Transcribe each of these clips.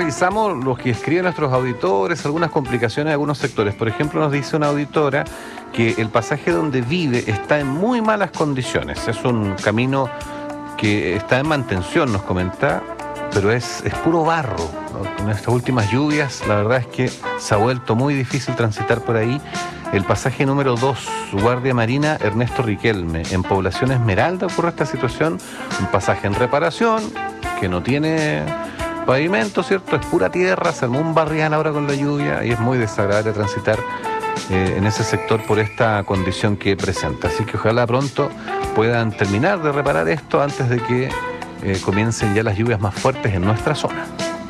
revisamos los que escriben nuestros auditores, algunas complicaciones de algunos sectores. Por ejemplo, nos dice una auditora que el pasaje donde vive está en muy malas condiciones. Es un camino que está en mantención, nos comenta, pero es puro barro. Con estas últimas lluvias, la verdad es que se ha vuelto muy difícil transitar por ahí. El pasaje número 2, Guardia Marina Ernesto Riquelme, en Población Esmeralda ocurre esta situación, un pasaje en reparación, que no tiene pavimento, ¿cierto? Es pura tierra, se armó un barrial ahora con la lluvia y es muy desagradable transitar en ese sector por esta condición que presenta. Así que ojalá pronto puedan terminar de reparar esto antes de que comiencen ya las lluvias más fuertes en nuestra zona.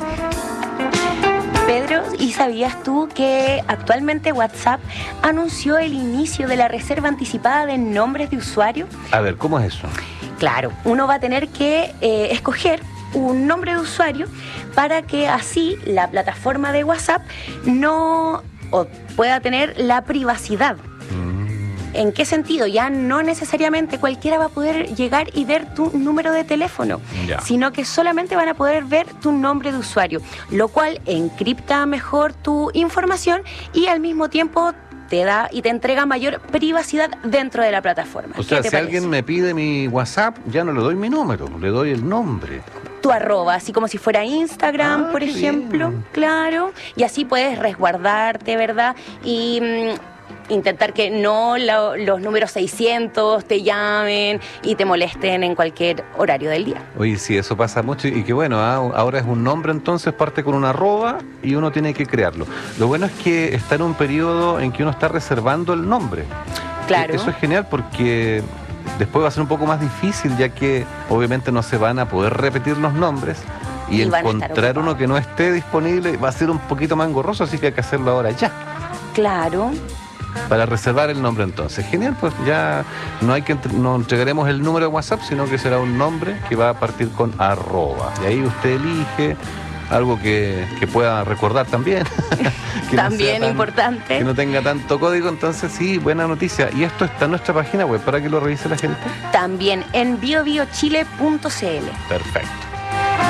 Pedro, ¿y sabías tú que actualmente WhatsApp anunció el inicio de la reserva anticipada de nombres de usuario? A ver, ¿cómo es eso? Claro, uno va a tener que escoger un nombre de usuario para que así la plataforma de WhatsApp pueda tener la privacidad. ¿En qué sentido? Ya no necesariamente cualquiera va a poder llegar y ver tu número de teléfono, sino que solamente van a poder ver tu nombre de usuario, lo cual encripta mejor tu información y al mismo tiempo te da y te entrega mayor privacidad dentro de la plataforma. O sea, si alguien me pide mi WhatsApp, ya no le doy mi número, le doy el nombre. Tu arroba, así como si fuera Instagram, por ejemplo, bien. Claro, y así puedes resguardarte, ¿verdad? Y intentar que no los números 600 te llamen y te molesten en cualquier horario del día. Oye, sí, eso pasa mucho y que bueno, ahora es un nombre, entonces parte con una arroba y uno tiene que crearlo. Lo bueno es que está en un periodo en que uno está reservando el nombre. Claro. Eso es genial porque después va a ser un poco más difícil, ya que obviamente no se van a poder repetir los nombres y encontrar uno que no esté disponible va a ser un poquito más engorroso, así que hay que hacerlo ahora ya. Claro. Para reservar el nombre entonces. Genial, pues ya no entregaremos el número de WhatsApp, sino que será un nombre que va a partir con arroba. Y ahí usted elige algo que pueda recordar también. También importante. Que no tenga tanto código, entonces sí, buena noticia. Y esto está en nuestra página web para que lo revise la gente. También en biobiochile.cl. Perfecto.